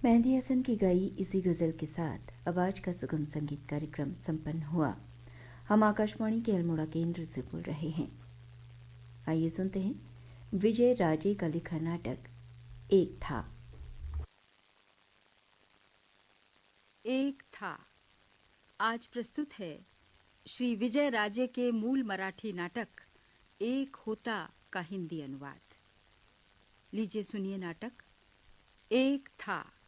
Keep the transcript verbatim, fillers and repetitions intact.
मेहंदी हसन की गाई इसी गज़ल के साथ अब आज का सुगम संगीत कार्यक्रम संपन्न हुआ। हम आकाशवाणी के अल्मोड़ा केंद्र से बोल रहे हैं। आइए सुनते हैं विजय राजे का लिखा नाटक एक था। एक था आज प्रस्तुत है श्री विजय राजे के मूल मराठी नाटक एक होता का हिंदी अनुवाद। लीजिए सुनिए नाटक एक था।